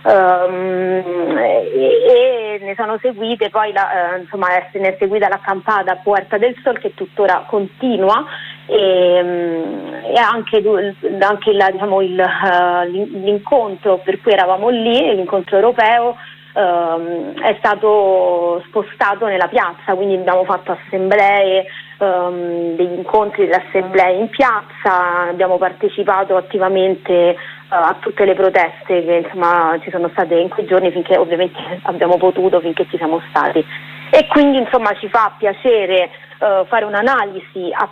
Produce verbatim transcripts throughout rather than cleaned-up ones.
Um, e, e ne sono seguite poi la, uh, insomma se ne è seguita l'accampata Puerta del Sol, che tuttora continua, e, um, e anche, anche la, diciamo, il, uh, l'incontro per cui eravamo lì, l'incontro europeo, um, è stato spostato nella piazza, quindi abbiamo fatto assemblee, um, degli incontri delle assemblee in piazza, abbiamo partecipato attivamente a tutte le proteste che insomma ci sono state in quei giorni, finché ovviamente abbiamo potuto, finché ci siamo stati, e quindi insomma ci fa piacere uh, fare un'analisi a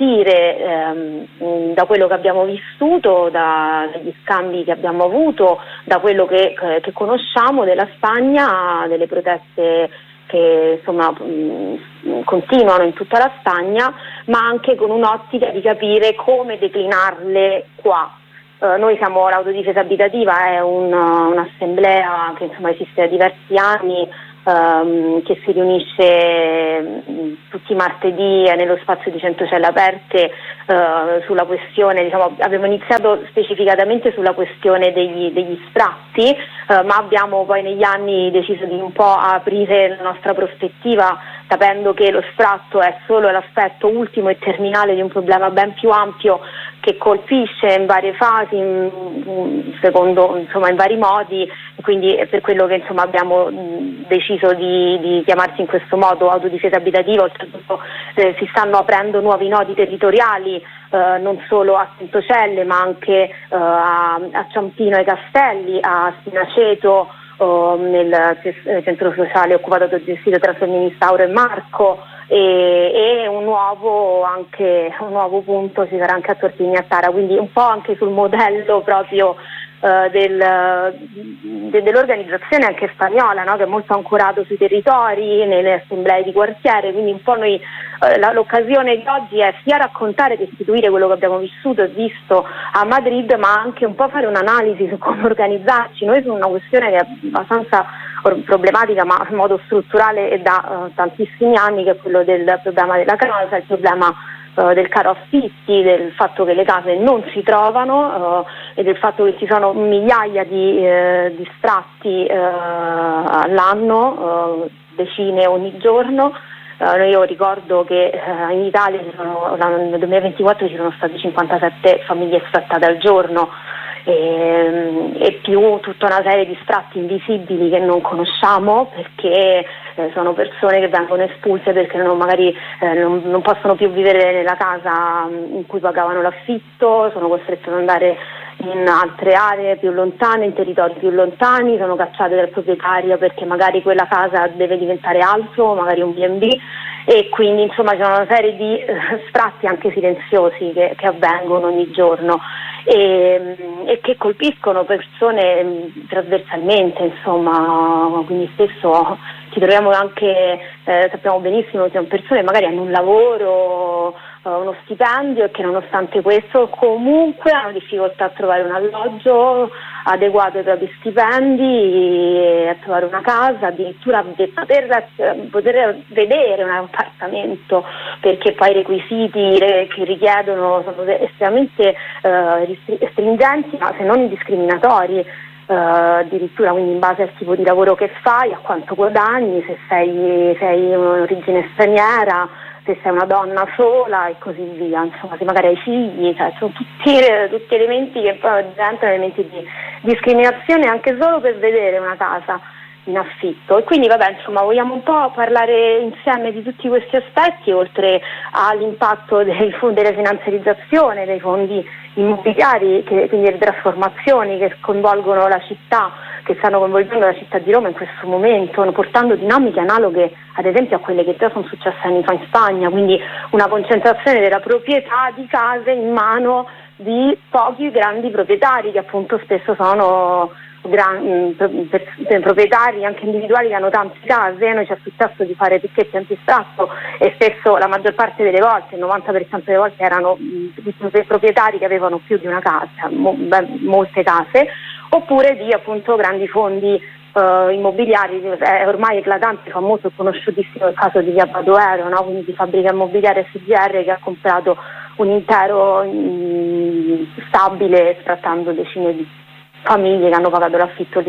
partire um, da quello che abbiamo vissuto, dagli scambi che abbiamo avuto, da quello che, che conosciamo della Spagna, delle proteste che insomma mh, continuano in tutta la Spagna, ma anche con un'ottica di capire come declinarle qua. Uh, noi siamo l'Autodifesa Abitativa, è un, un'assemblea che insomma esiste da diversi anni, um, che si riunisce mh, tutti i martedì nello spazio di Centocelle Aperte uh, sulla questione, diciamo, abbiamo iniziato specificatamente sulla questione degli, degli sfratti, uh, ma abbiamo poi negli anni deciso di un po' aprire la nostra prospettiva, sapendo che lo sfratto è solo l'aspetto ultimo e terminale di un problema ben più ampio che colpisce in varie fasi, in, secondo insomma in vari modi, quindi è per quello che insomma abbiamo mh, deciso di, di chiamarsi in questo modo Autodifesa Abitativa. Oltretutto eh, si stanno aprendo nuovi nodi territoriali, eh, non solo a Centocelle ma anche eh, a, a Ciampino ai Castelli, a Spinaceto, oh, nel centro sociale occupato e gestito tra Femminista Auro e Marco, e, e un nuovo anche un nuovo punto ci sarà anche a Tortigni a Tara, quindi un po' anche sul modello proprio uh, del, de, dell'organizzazione anche spagnola, no? Che è molto ancorato sui territori, nelle assemblee di quartiere, quindi un po' noi uh, la, l'occasione di oggi è sia raccontare e restituire quello che abbiamo vissuto e visto a Madrid, ma anche un po' fare un'analisi su come organizzarci. Noi su una questione che è abbastanza problematica, ma in modo strutturale e da uh, tantissimi anni, che è quello del problema della casa, il problema uh, del caro affitti, del fatto che le case non si trovano uh, e del fatto che ci sono migliaia di, uh, di sfratti uh, all'anno, uh, decine ogni giorno. Uh, io ricordo che uh, in Italia ci sono, nel duemilaventiquattro ci sono state cinquantasette famiglie sfrattate al giorno, e, e più tutta una serie di sfratti invisibili che non conosciamo, perché eh, sono persone che vengono espulse perché non, magari eh, non, non possono più vivere nella casa in cui pagavano l'affitto, sono costrette ad andare in altre aree più lontane, in territori più lontani, sono cacciate dal proprietario perché magari quella casa deve diventare altro, magari un B and B, e quindi insomma c'è una serie di eh, sfratti anche silenziosi che, che avvengono ogni giorno e, e che colpiscono persone mh, trasversalmente, insomma, quindi spesso ci troviamo anche, eh, sappiamo benissimo che sono persone che magari hanno un lavoro, uno stipendio, e che nonostante questo comunque hanno difficoltà a trovare un alloggio adeguato ai propri stipendi, a trovare una casa, addirittura a poter, poter vedere un appartamento, perché poi i requisiti che richiedono sono estremamente eh, stringenti, ma se non discriminatori. Uh, addirittura, quindi in base al tipo di lavoro che fai, a quanto guadagni, se sei, sei un'origine straniera, se sei una donna sola e così via, insomma, se magari hai figli, cioè sono tutti, tutti elementi che poi diventano elementi di discriminazione anche solo per vedere una casa in affitto. E quindi vabbè, insomma, vogliamo un po' parlare insieme di tutti questi aspetti, oltre all'impatto dei fondi, della finanziarizzazione dei fondi immobiliari, che, quindi le trasformazioni che coinvolgono la città, che stanno coinvolgendo la città di Roma in questo momento, portando dinamiche analoghe ad esempio a quelle che già sono successe anni fa in Spagna, quindi una concentrazione della proprietà di case in mano di pochi grandi proprietari, che appunto spesso sono Gran, per, per proprietari anche individuali che hanno tante case. Noi ci è successo di fare picchetti antistratto e spesso, la maggior parte delle volte, il novanta per cento delle volte, erano mh, proprietari che avevano più di una casa, mo, beh, molte case, oppure di appunto grandi fondi uh, immobiliari. È ormai eclatante, famoso e conosciutissimo il caso di Via Badoero, no? Quindi di Fabbrica Immobiliare S G R, che ha comprato un intero mh, stabile sfrattando decine di famiglie che hanno pagato l'affitto